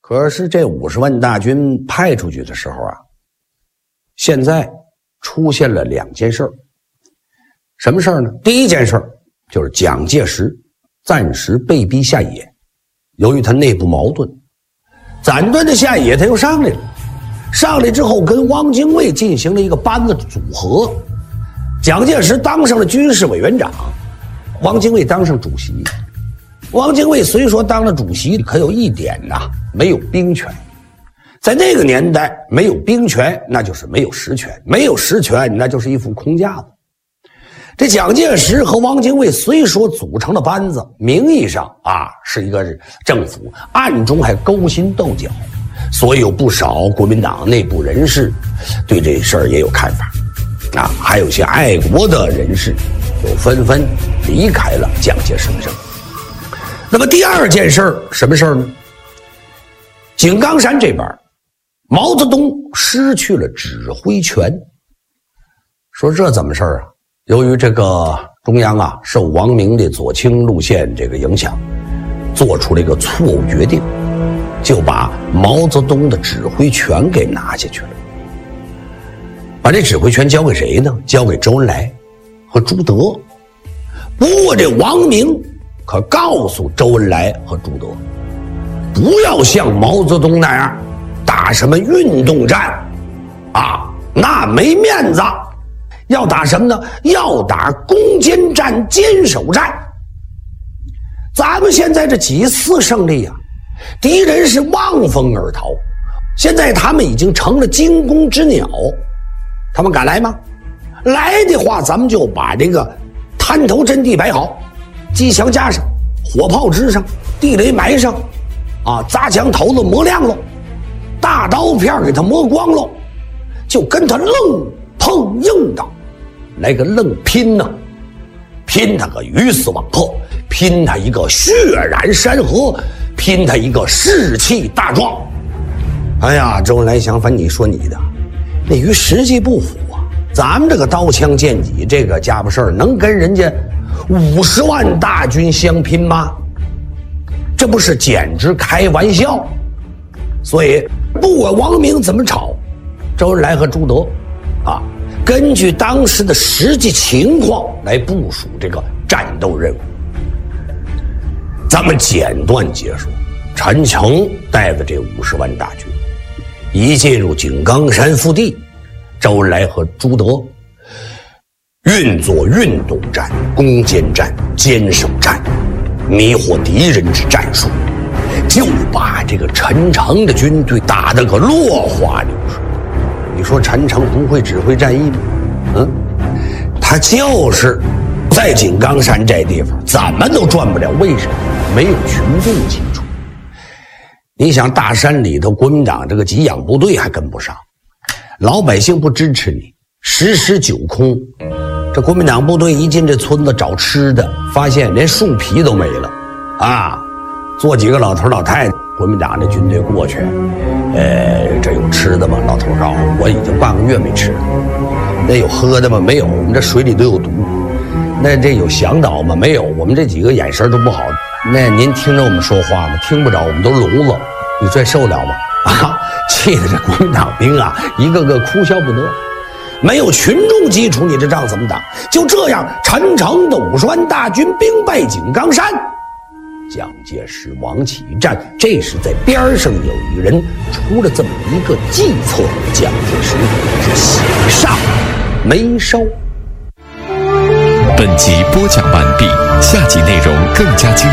可是这50万大军派出去的时候啊，现在出现了2件事儿。什么事儿呢？第一件事儿就是蒋介石暂时被逼下野，由于他内部矛盾，暂断的下野他又上来了。上来之后跟汪精卫进行了一个班子组合，蒋介石当上了军事委员长，汪精卫当上主席。汪精卫虽说当了主席，可有一点呐，没有兵权。在那个年代，没有兵权那就是没有实权，没有实权那就是一副空架子。这蒋介石和汪精卫虽说组成了班子，名义上是一个政府，暗中还勾心斗角，所以有不少国民党内部人士对这事儿也有看法还有些爱国的人士就纷纷离开了蒋介石的政府。那么第二件事儿，什么事儿呢？井冈山这边毛泽东失去了指挥权。说这怎么事儿啊？由于这个中央受王明的左倾路线这个影响，做出了一个错误决定，就把毛泽东的指挥权给拿下去了。把这指挥权交给谁呢？交给周恩来和朱德。不过这王明可告诉周恩来和朱德，不要像毛泽东那样打什么运动战那没面子。要打什么呢？要打攻坚战、坚守战。咱们现在这几次胜利敌人是望风而逃，现在他们已经成了惊弓之鸟，他们敢来吗？来的话，咱们就把这个滩头阵地摆好，机枪架上，火炮支上，地雷埋上砸墙头子磨亮了，大刀片给他磨光了，就跟他愣碰硬的来个愣拼拼他个鱼死网破，拼他一个血染山河，拼他一个士气大壮。哎呀，周恩来想，反正你说你的，那与实际不符咱们这个刀枪剑戟这个家伙事儿，能跟人家50万大军相拼吗？这不是简直开玩笑。所以不管王明怎么吵，周恩来和朱德根据当时的实际情况来部署这个战斗任务。咱们简短结束，陈诚带着这50万大军一进入井冈山腹地，周恩来和朱德运作运动战、攻坚战、坚守战，迷惑敌人之战术，就把这个陈诚的军队打得个落花流水。你说陈诚不会指挥战役吗？他就是在井冈山这地方怎么都转不了。为什么？没有群众基础。你想大山里头国民党这个给养部队还跟不上，老百姓不支持你，时时酒空。这国民党部队一进这村子找吃的，发现连树皮都没了坐几个老头老太太。国民党的军队过去，这有吃的吗？老头告诉我已经半个月没吃了。那有喝的吗？没有，我们这水里都有毒。那这有向导吗？没有，我们这几个眼神都不好。那您听着我们说话吗？听不着，我们都聋了。你这受了吗？气得这国民党兵一个个哭笑不得。没有群众基础，你这仗怎么打？就这样，陈诚的50万大军兵败井冈山。蒋介石王起义战，这是在边上有一个人出了这么一个计策，蒋介石是喜上眉梢。 本集播讲完毕，下集内容更加精彩。